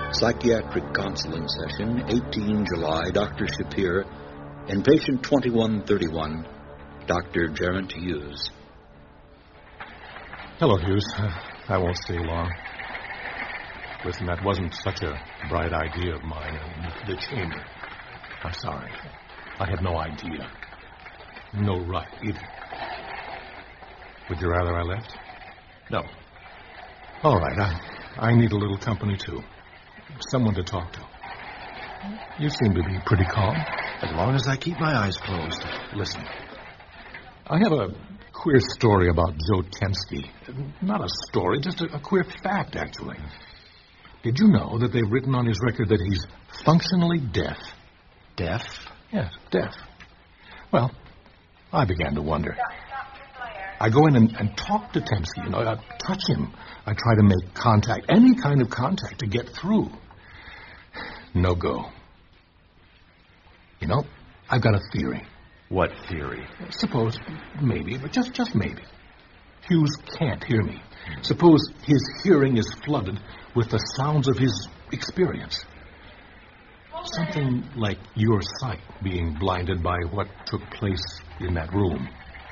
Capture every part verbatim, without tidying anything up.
Psychiatric Counseling Session, eighteenth of July, Doctor Shapir, Inpatient twenty-one thirty-one, Doctor Geraint Hughes. Hello, Hughes. Uh, I won't stay long. Listen, that wasn't such a bright idea of mine, uh, the chamber. I'm sorry. I had no idea. No right, either. Would you rather I left? No. All right, I, I need a little company, too. Someone to talk to. You seem to be pretty calm. As long as I keep my eyes closed. Listen, I have a queer story about Joe Temsky. Not a story, just a, a queer fact, actually. Did you know that they've written on his record that he's functionally deaf? Deaf? Yes, deaf. Well, I began to wonder. I go in and, and talk to Temsky, you know, I touch him. I try to make contact, any kind of contact to get through. No go. You know, I've got a theory. What theory? Suppose, maybe, but just, just maybe, Hughes can't hear me. Suppose his hearing is flooded with the sounds of his experience. Something like your sight being blinded by what took place in that room.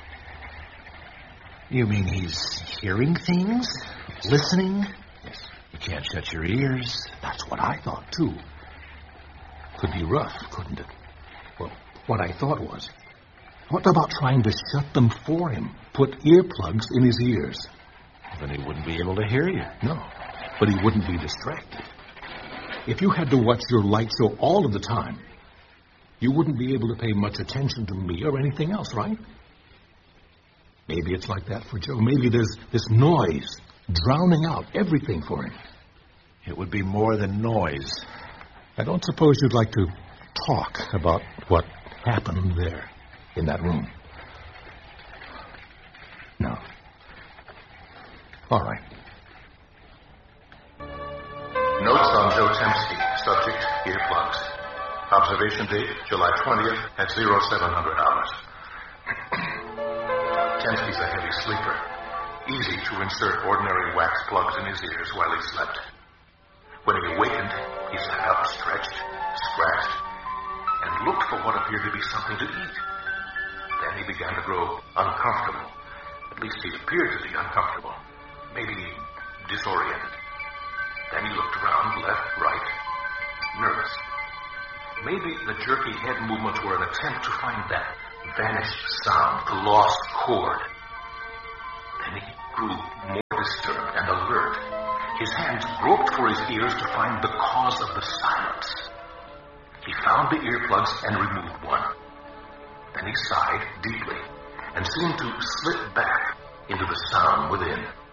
You mean he's hearing things? Listening? Yes. You can't shut your ears. That's what I thought, too. Could be rough, couldn't it? Well, what I thought was, what about trying to shut them for him? Put earplugs in his ears. Then he wouldn't be able to hear you. No, but he wouldn't be distracted. If you had to watch your light show all of the time, you wouldn't be able to pay much attention to me or anything else, right? Maybe it's like that for Joe. Maybe there's this noise drowning out everything for him. It would be more than noise. I don't suppose you'd like to talk about what happened there in that room. No. All right. Notes on Joe Temsky. Subject, earplugs. Observation date, July twentieth at oh seven hundred hours. Temsky's a heavy sleeper. Easy to insert ordinary wax plugs in his ears while he slept. When he awakened, he sat up, stretched, scratched, and looked for what appeared to be something to eat. Then he began to grow uncomfortable. At least he appeared to be uncomfortable. Maybe disoriented. Then he looked around, left, right, nervous. Maybe the jerky head movements were an attempt to find that vanished sound, the lost chord. Then he grew more disturbed and alert. His hands groped for his ears to find the cause of the silence. He found the earplugs and removed one. Then he sighed deeply and seemed to slip back into the sound within.